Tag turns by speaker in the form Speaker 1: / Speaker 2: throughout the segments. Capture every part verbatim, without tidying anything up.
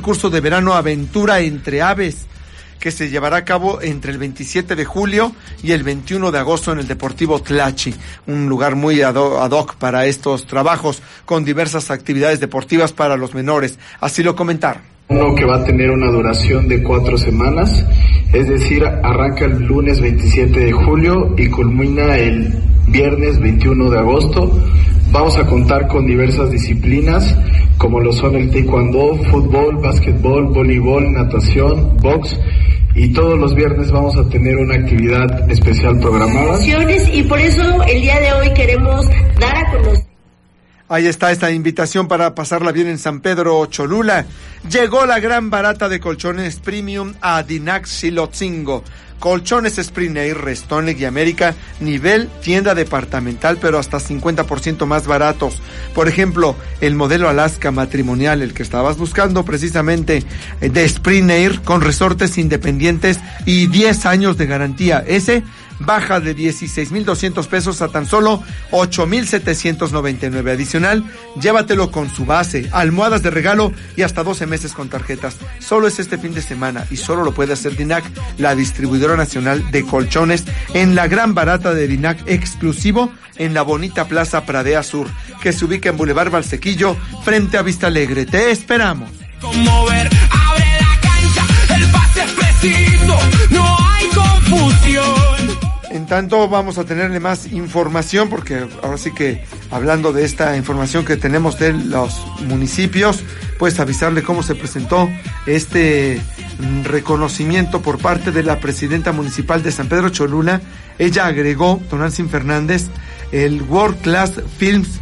Speaker 1: curso de verano Aventura entre Aves, que se llevará a cabo entre el veintisiete de julio y el veintiuno de agosto en el Deportivo Tlachi, un lugar muy ad hoc para estos trabajos, con diversas actividades deportivas para los menores. Así lo comentaron.
Speaker 2: Uno que va a tener una duración de cuatro semanas, es decir, arranca el lunes veintisiete de julio y culmina el viernes veintiuno de agosto. Vamos a contar con diversas disciplinas, como lo son el taekwondo, fútbol, básquetbol, voleibol, natación, box, y todos los viernes vamos a tener una actividad especial programada.
Speaker 3: Y por eso el día de hoy queremos dar a conocer.
Speaker 1: Ahí está esta invitación para pasarla bien en San Pedro Cholula. Llegó la gran barata de colchones premium a Dinac Xilotzingo. Colchones Spring Air, Restonic y América, nivel tienda departamental, pero hasta cincuenta por ciento más baratos. Por ejemplo, el modelo Alaska matrimonial, el que estabas buscando precisamente, de Spring Air, con resortes independientes y diez años de garantía. Ese baja de dieciséis mil doscientos pesos a tan solo ocho mil setecientos noventa y nueve. Adicional, llévatelo con su base, almohadas de regalo y hasta doce meses con tarjetas. Solo es este fin de semana y solo lo puede hacer Dinac, la distribuidora nacional de colchones, en la gran barata de Dinac, exclusivo en la bonita Plaza Pradea Sur, que se ubica en Boulevard Valsequillo, frente a Vista Alegre. Te esperamos.
Speaker 4: Conmover, abre la cancha, el pase es preciso, no hay confusión.
Speaker 1: En tanto, vamos a tenerle más información, porque ahora sí que, hablando de esta información que tenemos de los municipios, pues avisarle cómo se presentó este reconocimiento por parte de la presidenta municipal de San Pedro Cholula. Ella agregó, Tonantzin Fernández, el World Class Films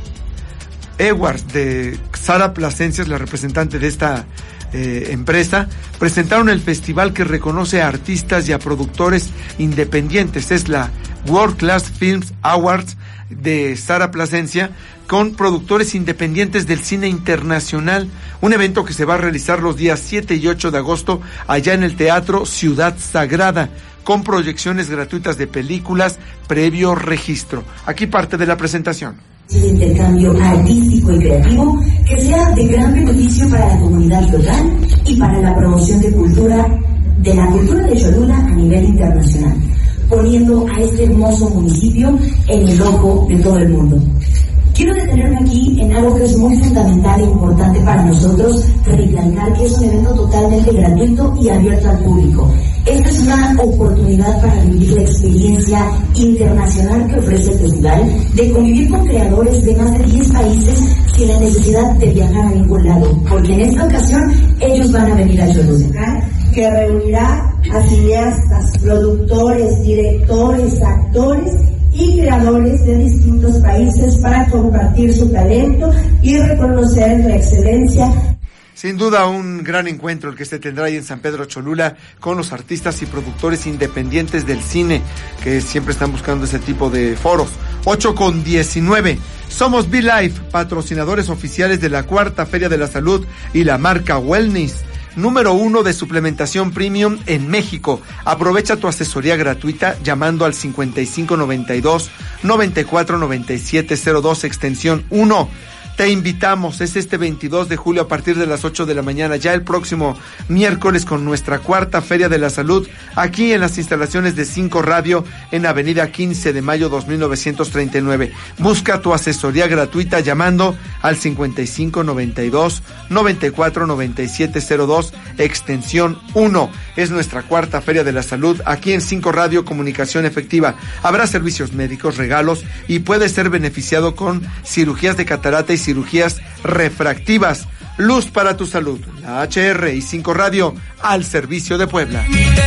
Speaker 1: Awards de Sara Plasencia, la representante de esta Eh, empresa, presentaron el festival que reconoce a artistas y a productores independientes. Es la World Class Films Awards de Sara Plasencia, con productores independientes del cine internacional, un evento que se va a realizar los días siete y ocho de agosto allá en el Teatro Ciudad Sagrada, con proyecciones gratuitas de películas previo registro. Aquí parte de la presentación.
Speaker 5: El intercambio artístico y creativo que sea de gran beneficio para la comunidad local y para la promoción de cultura, de la cultura de Cholula a nivel internacional, poniendo a este hermoso municipio en el ojo de todo el mundo. Quiero detenerme aquí en algo que es muy fundamental e importante para nosotros, recalcar que es un evento totalmente gratuito y abierto al público. Esta es una oportunidad para vivir la experiencia internacional que ofrece el festival, de convivir con creadores de más de diez países sin la necesidad de viajar a ningún lado, porque en esta ocasión ellos van a venir a Cholula,
Speaker 6: que reunirá a cineastas, productores, directores, actores y creadores de distintos países para compartir su talento y reconocer la excelencia.
Speaker 1: Sin duda un gran encuentro el que se tendrá ahí en San Pedro Cholula con los artistas y productores independientes del cine, que siempre están buscando ese tipo de foros. ocho con diecinueve. Somos V-Life, patrocinadores oficiales de la Cuarta Feria de la Salud y la marca Wellness, número uno de suplementación premium en México. Aprovecha tu asesoría gratuita llamando al cincuenta y cinco noventa y dos noventa y cuatro noventa y siete cero dos extensión uno. Te invitamos, es este veintidós de julio a partir de las ocho de la mañana, ya el próximo miércoles, con nuestra Cuarta Feria de la Salud, aquí en las instalaciones de Cinco Radio, en Avenida quince de mayo dos mil novecientos treinta y nueve. Busca tu asesoría gratuita llamando al cincuenta y cinco noventa y dos noventa y cuatro noventa y siete cero dos, extensión uno. Es nuestra Cuarta Feria de la Salud, aquí en Cinco Radio, comunicación efectiva. Habrá servicios médicos, regalos, y puedes ser beneficiado con cirugías de catarata y cirugías refractivas. Luz para tu salud. La H R y Cinco Radio al servicio de Puebla.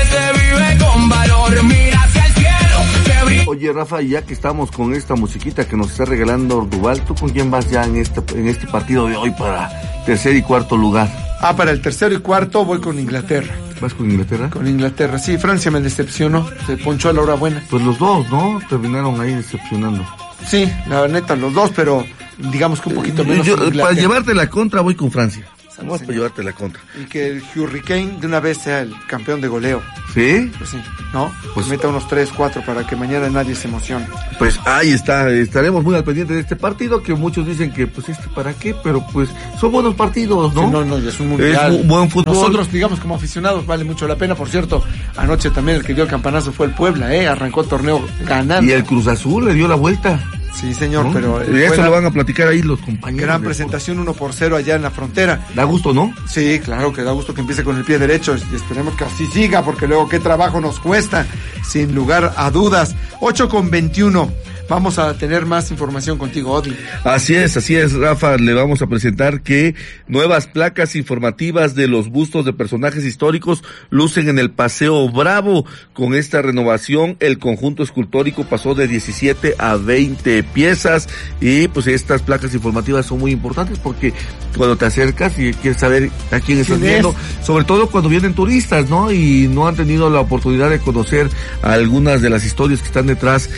Speaker 7: Oye, Rafa, ya que estamos con esta musiquita que nos está regalando Ordubal, ¿tú con quién vas ya en este, en este partido de hoy para tercer y cuarto lugar?
Speaker 1: Ah, para el tercero y cuarto voy con Inglaterra.
Speaker 7: ¿Vas con Inglaterra?
Speaker 1: Con Inglaterra, sí. Francia me decepcionó, se ponchó a la hora buena.
Speaker 7: Pues los dos, ¿no? Terminaron ahí decepcionando.
Speaker 1: Sí, la neta, los dos, pero digamos que un poquito menos.
Speaker 7: Yo, para llevarte la contra voy con Francia. Vamos a llevarte la contra.
Speaker 1: Y que el Hurricane de una vez sea el campeón de goleo.
Speaker 7: ¿Sí?
Speaker 1: Pues sí, ¿no?
Speaker 7: Pues
Speaker 1: meta unos tres, cuatro para que mañana nadie se emocione.
Speaker 7: Pues ahí está, estaremos muy al pendiente de este partido, que muchos dicen que pues este para qué, pero pues son buenos partidos, ¿no?
Speaker 1: Sí, no, no, es un mundial.
Speaker 7: Es un buen fútbol.
Speaker 1: Nosotros, digamos, como aficionados, vale mucho la pena. Por cierto, anoche también el que dio el campanazo fue el Puebla, ¿eh? Arrancó el torneo ganando.
Speaker 7: Y el Cruz Azul le dio la vuelta.
Speaker 1: Sí, señor, ¿no? Pero...
Speaker 7: Y eso lo van a platicar ahí los compañeros.
Speaker 1: Gran presentación, uno por cero allá en la frontera.
Speaker 7: Da gusto, ¿no?
Speaker 1: Sí, claro que da gusto que empiece con el pie derecho y esperemos que así siga, porque luego qué trabajo nos cuesta, sin lugar a dudas. ocho con veintiuno. Vamos a tener más información contigo, Odi.
Speaker 7: Así es, así es, Rafa. Le vamos a presentar que nuevas placas informativas de los bustos de personajes históricos lucen en el Paseo Bravo. Con esta renovación, el conjunto escultórico pasó de diecisiete a veinte piezas y pues estas placas informativas son muy importantes porque cuando te acercas y quieres saber a quién estás viendo, sobre todo cuando vienen turistas, ¿no? Y no han tenido la oportunidad de conocer algunas de las historias que están detrás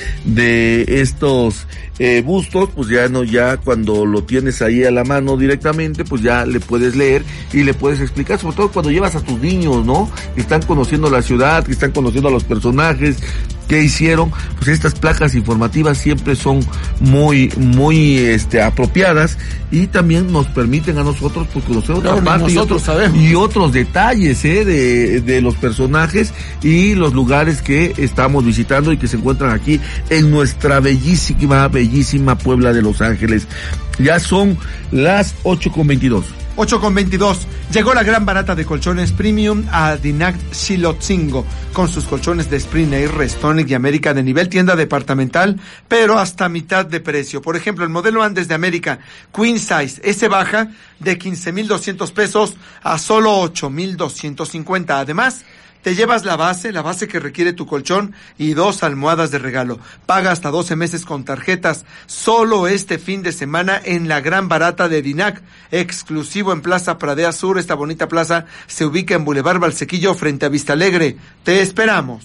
Speaker 7: de estos eh, bustos, pues ya no, ya cuando lo tienes ahí a la mano directamente, pues ya le puedes leer y le puedes explicar, sobre todo cuando llevas a tus niños, ¿no? Que están conociendo la ciudad, que están conociendo a los personajes, qué hicieron, pues estas placas informativas siempre son muy, muy, este, apropiadas y también nos permiten a nosotros, pues, conocer otra
Speaker 1: no,
Speaker 7: parte y otros, y otros detalles, eh, de, de los personajes y los lugares que estamos visitando y que se encuentran aquí en nuestra bellísima, bellísima Puebla de Los Ángeles. Ya son las ocho con veintidós.
Speaker 1: ocho con veintidós. Llegó la gran barata de colchones premium a Dinac Xilotzingo, con sus colchones de Spring Air, Restonic y América de nivel tienda departamental, pero hasta mitad de precio. Por ejemplo, el modelo Andes de América Queen Size S baja de quince mil doscientos pesos a solo ocho mil doscientos cincuenta. Además, te llevas la base, la base que requiere tu colchón y dos almohadas de regalo. Paga hasta doce meses con tarjetas. Solo este fin de semana en la gran barata de Dinac, exclusivo en Plaza Pradea Sur. Esta bonita plaza se ubica en Boulevard Valsequillo frente a Vista Alegre. Te esperamos.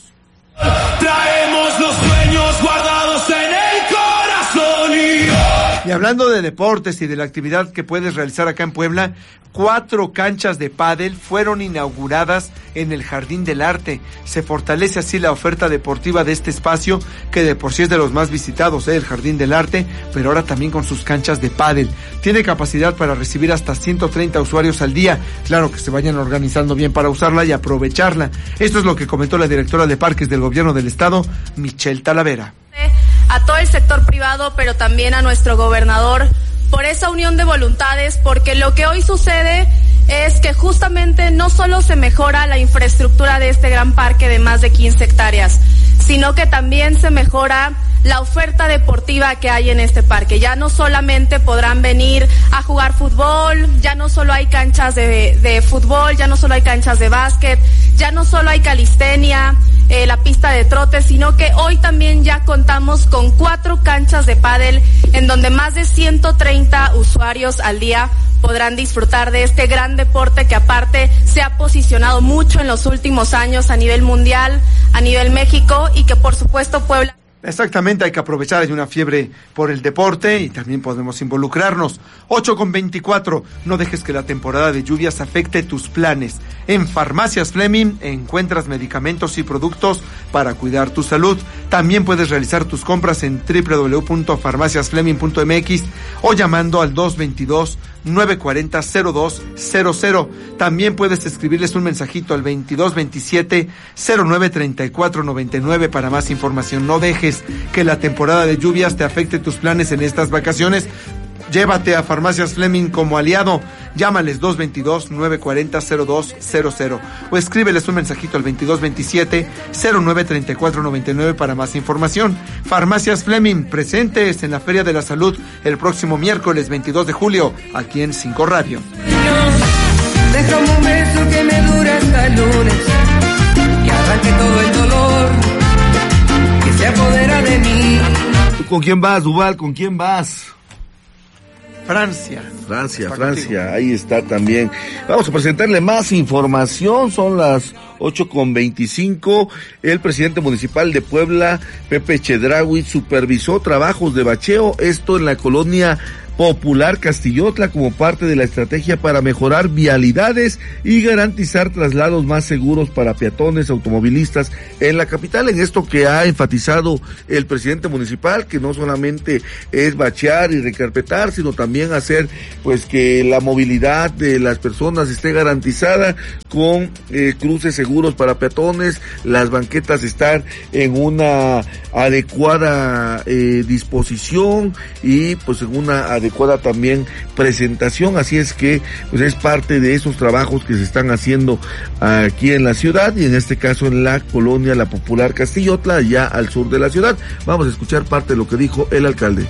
Speaker 4: Traemos los sueños guardados en el corazón y...
Speaker 1: Y hablando de deportes y de la actividad que puedes realizar acá en Puebla, cuatro canchas de pádel fueron inauguradas en el Jardín del Arte. Se fortalece así la oferta deportiva de este espacio, que de por sí es de los más visitados, ¿eh? El Jardín del Arte, pero ahora también con sus canchas de pádel. Tiene capacidad para recibir hasta ciento treinta usuarios al día. Claro que se vayan organizando bien para usarla y aprovecharla. Esto es lo que comentó la directora de Parques del Gobierno del Estado, Michelle Talavera.
Speaker 8: A todo el sector privado, pero también a nuestro gobernador, por esa unión de voluntades, porque lo que hoy sucede es que justamente no solo se mejora la infraestructura de este gran parque de más de quince hectáreas, sino que también se mejora la oferta deportiva que hay en este parque. Ya no solamente podrán venir a jugar fútbol, ya no solo hay canchas de, de fútbol, ya no solo hay canchas de básquet, ya no solo hay calistenia, eh, la pista de trote, sino que hoy también ya contamos con cuatro canchas de pádel en donde más de ciento treinta usuarios al día podrán disfrutar de este gran deporte que aparte se ha posicionado mucho en los últimos años a nivel mundial, a nivel México, y que por supuesto Puebla...
Speaker 1: Exactamente, hay que aprovechar, hay una fiebre por el deporte y también podemos involucrarnos. ocho con veinticuatro, no dejes que la temporada de lluvias afecte tus planes. En Farmacias Fleming encuentras medicamentos y productos para cuidar tu salud. También puedes realizar tus compras en doble u doble u doble u punto farmacias fleming punto m x o llamando al dos veintidós, nueve cuarenta, cero dos cero cero. También puedes escribirles un mensajito al veintidós veintisiete, cero nueve treinta y cuatro noventa y nueve para más información. No dejes que la temporada de lluvias te afecte tus planes en estas vacaciones. Llévate a Farmacias Fleming como aliado. Llámales dos veintidós, nueve cuarenta, cero dos cero cero o escríbeles un mensajito al veintidós veintisiete, cero nueve treinta y cuatro noventa y nueve para más información. Farmacias Fleming, presentes en la Feria de la Salud el próximo miércoles veintidós de julio, aquí en Cinco Radio.
Speaker 9: Déjame un beso que me dure hasta el lunes, que arranque todo el dolor que se apodera de mí.
Speaker 7: ¿Con quién vas, Duval? ¿Con quién vas?
Speaker 1: Francia.
Speaker 7: Francia, Francia, ahí está también. Vamos a presentarle más información, son las ocho con veinticinco. El presidente municipal de Puebla, Pepe Chedraui, supervisó trabajos de bacheo, esto en la colonia Popular Castillotla como parte de la estrategia para mejorar vialidades y garantizar traslados más seguros para peatones, automovilistas en la capital. En esto que ha enfatizado el presidente municipal, que no solamente es bachear y recarpetar, sino también hacer pues que la movilidad de las personas esté garantizada con eh, cruces seguros para peatones, las banquetas estar en una adecuada eh, disposición y pues en una adecuada también presentación. Así es que pues es parte de esos trabajos que se están haciendo aquí en la ciudad y en este caso en la colonia La Popular Castillotla, ya al sur de la ciudad. Vamos a escuchar parte de lo que dijo el alcalde.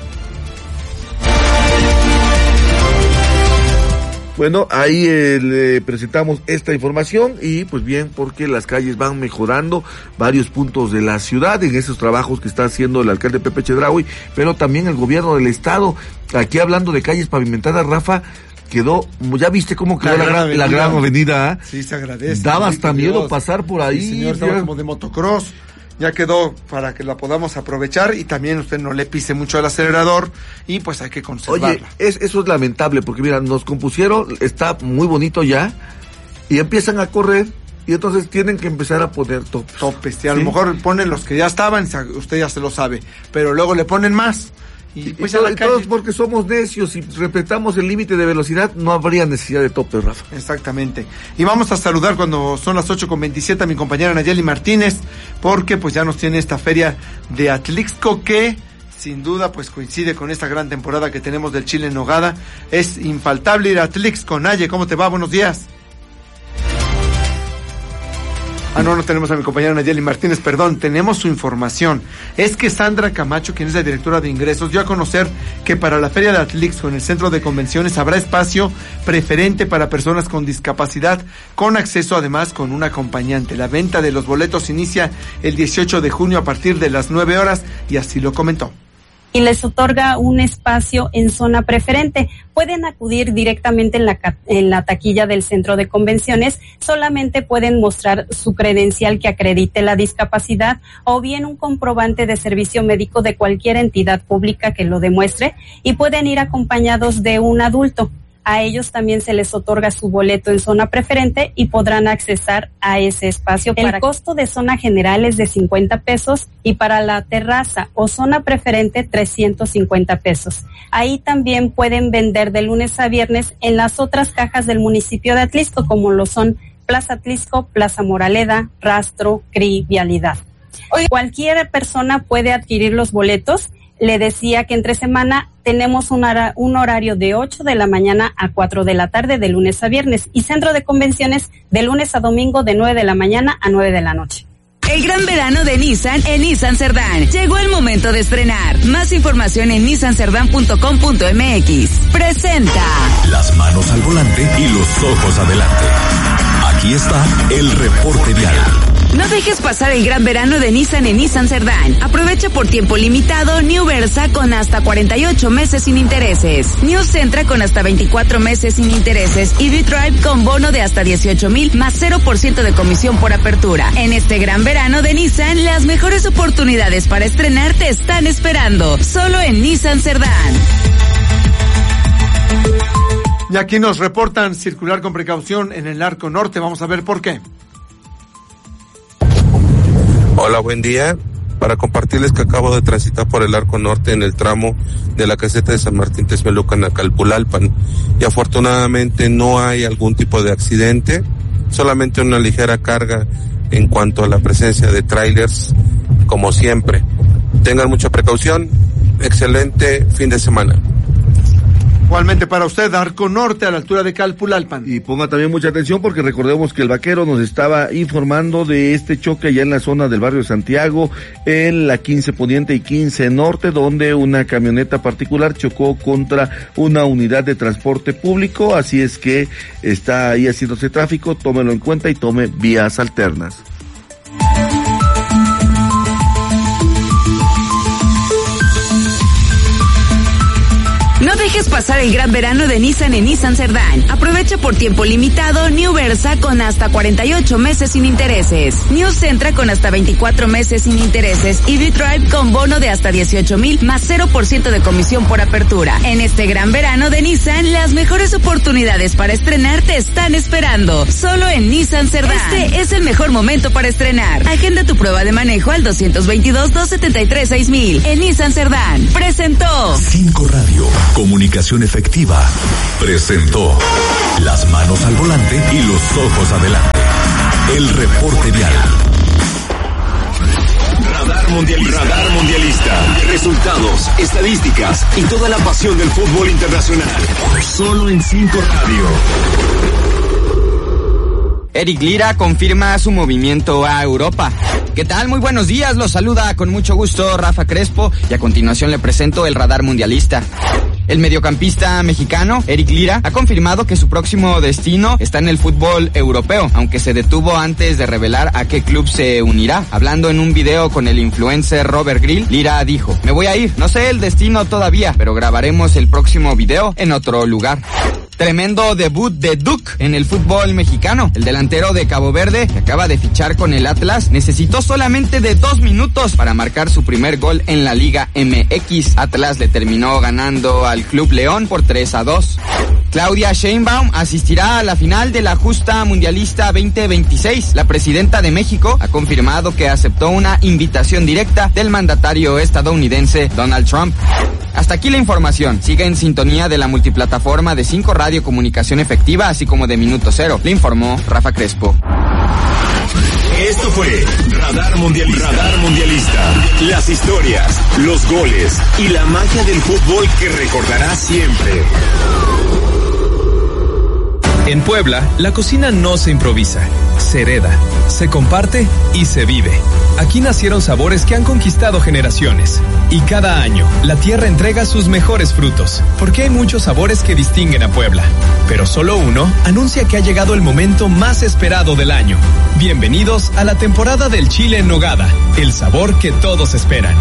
Speaker 7: Bueno, ahí eh, le presentamos esta información y pues bien, porque las calles van mejorando varios puntos de la ciudad en esos trabajos que está haciendo el alcalde Pepe Chedraui, pero también el gobierno del estado. Aquí hablando de calles pavimentadas, Rafa, quedó, ya viste cómo quedó la, la, gran, la gran avenida, ¿eh?
Speaker 1: Sí, se agradece.
Speaker 7: Daba hasta miedo Dios. pasar por ahí.
Speaker 1: Sí, señor, estaba como de motocross. Ya quedó para que la podamos aprovechar y también usted no le pise mucho al acelerador y pues hay que conservarla.
Speaker 7: Oye, es, eso es lamentable porque mira, nos compusieron, está muy bonito ya y empiezan a correr y entonces tienen que empezar a poner topes.
Speaker 1: Topes, y a ¿Sí? lo mejor ponen los que ya estaban, usted ya se lo sabe, pero luego le ponen más.
Speaker 7: Y, pues y, todo, y todos porque somos necios y respetamos el límite de velocidad, no habría necesidad de tope, Rafa.
Speaker 1: Exactamente. Y vamos a saludar cuando son las ocho con veintisiete a mi compañera Nayeli Martínez, porque pues ya nos tiene esta feria de Atlixco que sin duda pues coincide con esta gran temporada que tenemos del chile en nogada. Es infaltable ir a Atlixco. Naye, ¿cómo te va? Buenos días. Ah, no, no tenemos a mi compañera Nayeli Martínez, perdón, tenemos su información. Es que Sandra Camacho, quien es la directora de ingresos, dio a conocer que para la Feria de Atlixco en el Centro de Convenciones habrá espacio preferente para personas con discapacidad, con acceso además con un acompañante. La venta de los boletos inicia el dieciocho de junio a partir de las nueve horas y así lo comentó.
Speaker 10: Y les otorga un espacio en zona preferente. Pueden acudir directamente en la, en la taquilla del centro de convenciones, solamente pueden mostrar su credencial que acredite la discapacidad o bien un comprobante de servicio médico de cualquier entidad pública que lo demuestre y pueden ir acompañados de un adulto. A ellos también se les otorga su boleto en zona preferente y podrán accesar a ese espacio. El costo de zona general es de cincuenta pesos y para la terraza o zona preferente trescientos cincuenta pesos. Ahí también pueden vender de lunes a viernes en las otras cajas del municipio de Atlixco, como lo son Plaza Atlixco, Plaza Moraleda, Rastro, C R I, Vialidad. Oye, cualquier persona puede adquirir los boletos. Le decía que entre semana tenemos un, hora, un horario de ocho de la mañana a cuatro de la tarde de lunes a viernes y centro de convenciones de lunes a domingo de nueve de la mañana a nueve de la noche.
Speaker 11: El gran verano de Nissan en Nissan Cerdán. Llegó el momento de estrenar. Más información en nissan cerdán punto com punto m x. Presenta.
Speaker 12: Las manos al volante y los ojos adelante. Aquí está el reporte vial.
Speaker 11: No dejes pasar el gran verano de Nissan en Nissan Cerdán. Aprovecha por tiempo limitado New Versa con hasta cuarenta y ocho meses sin intereses. New Sentra con hasta veinticuatro meses sin intereses y V-Drive con bono de hasta dieciocho mil más cero por ciento de comisión por apertura. En este gran verano de Nissan, las mejores oportunidades para estrenar te están esperando. Solo en Nissan Cerdán.
Speaker 1: Y aquí nos reportan circular con precaución en el Arco Norte. Vamos a ver por qué.
Speaker 13: Hola, buen día. Para compartirles que acabo de transitar por el Arco Norte en el tramo de la caseta de San Martín Texmelucan a Calpulalpan y afortunadamente no hay algún tipo de accidente, solamente una ligera carga en cuanto a la presencia de trailers, como siempre. Tengan mucha precaución. Excelente fin de semana.
Speaker 1: Igualmente para usted, Arco Norte, a la altura de Calpulalpan.
Speaker 7: Y ponga también mucha atención porque recordemos que el vaquero nos estaba informando de este choque allá en la zona del barrio de Santiago, en la quince Poniente y quince Norte, donde una camioneta particular chocó contra una unidad de transporte público, así es que está ahí haciéndose tráfico, tómelo en cuenta y tome vías alternas.
Speaker 11: No dejes dejes pasar el gran verano de Nissan en Nissan Cerdán. Aprovecha por tiempo limitado New Versa con hasta cuarenta y ocho meses sin intereses. New Sentra con hasta veinticuatro meses sin intereses y V-Drive con bono de hasta dieciocho mil más cero por ciento de comisión por apertura. En este gran verano de Nissan, las mejores oportunidades para estrenar te están esperando. Solo en Nissan Cerdán. Este es el mejor momento para estrenar. Agenda tu prueba de manejo al dos dos dos, dos siete tres, seis mil. En Nissan Cerdán. Presentó
Speaker 12: Cinco Radio, comunicación efectiva. Presentó las manos al volante y los ojos adelante. El reporte vial.
Speaker 14: Radar Mundialista. Radar Mundialista. Resultados, estadísticas y toda la pasión del fútbol internacional. Solo en Cinco Radio.
Speaker 15: Eric Lira confirma su movimiento a Europa. ¿Qué tal? Muy buenos días, los saluda con mucho gusto Rafa Crespo y a continuación le presento el Radar Mundialista. El mediocampista mexicano, Eric Lira, ha confirmado que su próximo destino está en el fútbol europeo, aunque se detuvo antes de revelar a qué club se unirá. Hablando en un video con el influencer Robert Grill, Lira dijo: me voy a ir, no sé el destino todavía, pero grabaremos el próximo video en otro lugar. Tremendo debut de Duke en el fútbol mexicano. El delantero de Cabo Verde, que acaba de fichar con el Atlas, necesitó solamente de dos minutos para marcar su primer gol en la Liga M X. Atlas le terminó ganando al Club León por tres a dos. Claudia Sheinbaum asistirá a la final de la justa mundialista veinte veintiséis. La presidenta de México ha confirmado que aceptó una invitación directa del mandatario estadounidense Donald Trump. Hasta aquí la información. Siga en sintonía de la multiplataforma de Cinco Radio Comunicación Efectiva, así como de Minuto Cero. Le informó Rafa Crespo.
Speaker 14: Esto fue Radar Mundialista. Radar Mundialista. Las historias, los goles y la magia del fútbol que recordarás siempre.
Speaker 16: En Puebla, la cocina no se improvisa, se hereda, se comparte y se vive. Aquí nacieron sabores que han conquistado generaciones. Y cada año, la tierra entrega sus mejores frutos, porque hay muchos sabores que distinguen a Puebla. Pero solo uno anuncia que ha llegado el momento más esperado del año. Bienvenidos a la temporada del chile en nogada, el sabor que todos esperan.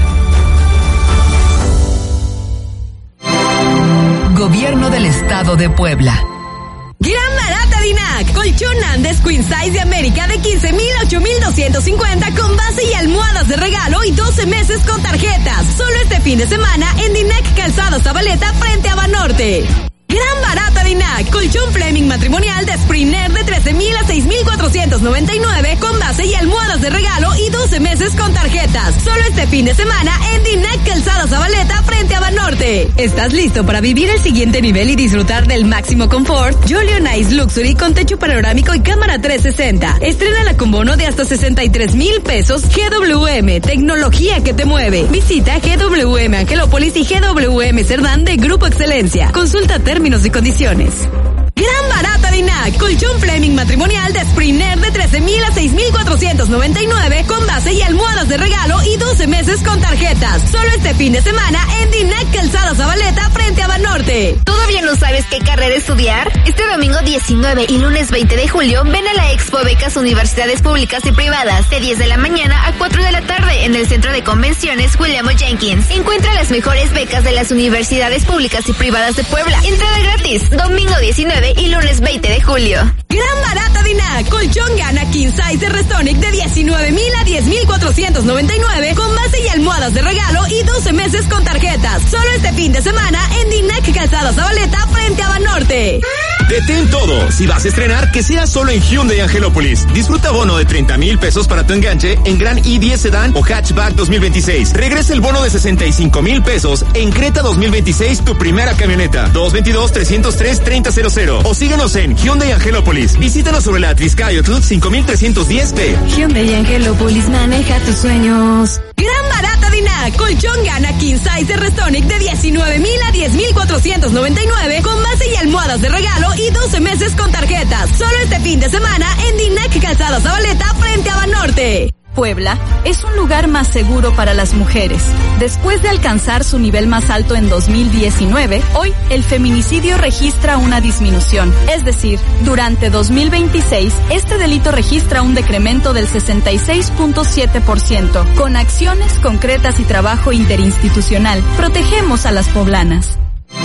Speaker 11: Gobierno del Estado de Puebla.
Speaker 17: Gran barata Dinac, colchón Andes Queen Size de América de quince mil, ocho mil doscientos cincuenta con base y almohadas de regalo y doce meses con tarjetas. Solo este fin de semana en Dinac Calzada Zabaleta frente a Banorte. Gran barata Dinac, colchón Fleming matrimonial de Springer de trece mil a seis mil cuatrocientos noventa y nueve con base y almohadas de regalo y doce meses con tarjetas. Solo este fin de semana en Dinac Calzada Zabaleta frente a Banorte. ¿Estás listo para vivir el siguiente nivel y disfrutar del máximo confort? Jolly on Ice Luxury con techo panorámico y cámara trescientos sesenta. Estrénala con bono de hasta sesenta y tres mil pesos. G W M, tecnología que te mueve. Visita G W M Angelópolis y G W M Cerdán de Grupo Excelencia. Consulta términos y condiciones. Gran barata Dinac, colchón Fleming matrimonial de Springer de trece mil a seis mil cuatrocientos noventa y nueve con base y almohadas de regalo y doce meses con tarjetas. Solo este fin de semana en Dinac Calzada Zabaleta frente a Banorte.
Speaker 18: ¿Todavía no sabes qué carrera estudiar? Este domingo diecinueve y lunes veinte de julio ven a la Expo Becas Universidades Públicas y Privadas de diez de la mañana a cuatro de la tarde en el Centro de Convenciones William O. Jenkins. Encuentra las mejores becas de las universidades públicas y privadas de Puebla. Entrada gratis, domingo diecinueve y lunes veinte de julio.
Speaker 17: Gran barata Dinac, colchón Gana King Size de Restonic de diecinueve mil a diez mil cuatrocientos noventa y nueve con base y almohadas de regalo y doce meses con tarjetas. Solo este fin de semana en Dinac Calzada Zabaleta frente a Banorte.
Speaker 14: Detén todo. Si vas a estrenar, que sea solo en Hyundai Angelópolis. Disfruta bono de treinta mil pesos para tu enganche en Gran i diez Sedan o Hatchback dos mil veintiséis. Regresa el bono de sesenta y cinco mil pesos en Creta dos mil veintiséis, tu primera camioneta. dos dos dos, tres cero tres, tres cero cero. O síguenos en Hyundai Angelópolis. Visítanos sobre la Triscayotl cinco mil trescientos diez P.
Speaker 17: Hyundai Angelópolis, maneja tus sueños. Gran barata Dinac, colchón Gana King Size de Restonic de diecinueve mil a diez mil cuatrocientos noventa y nueve con base y almohadas de regalo y doce meses con tarjetas. Solo este fin de semana en Dinac Calzada Zabaleta frente a Banorte.
Speaker 19: Puebla es un lugar más seguro para las mujeres. Después de alcanzar su nivel más alto en dos mil diecinueve, hoy el feminicidio registra una disminución. Es decir, durante dos mil veintiséis, este delito registra un decremento del sesenta y seis punto siete por ciento. Con acciones concretas y trabajo interinstitucional, protegemos a las poblanas.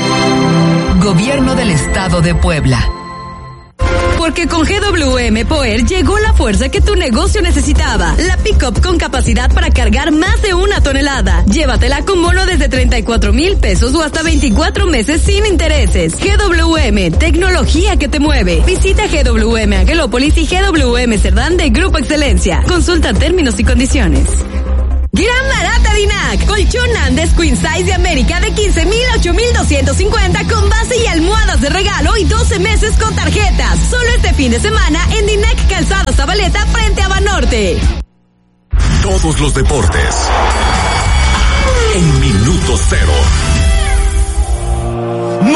Speaker 11: Gobierno del Estado de Puebla.
Speaker 17: Porque con G W M Power llegó la fuerza que tu negocio necesitaba. La pick-up con capacidad para cargar más de una tonelada. Llévatela con bono desde treinta y cuatro mil pesos o hasta veinticuatro meses sin intereses. G W M, tecnología que te mueve. Visita G W M Angelópolis y G W M Cerdán de Grupo Excelencia. Consulta términos y condiciones. Gran barata Dinac. Colchón Andes Queen Size de América de quince mil a ocho mil doscientos cincuenta con base y almohadas de regalo y doce meses con tarjetas. Solo este fin de semana en Dinac Calzada Zabaleta frente a Banorte.
Speaker 12: Todos los deportes en Minuto Cero.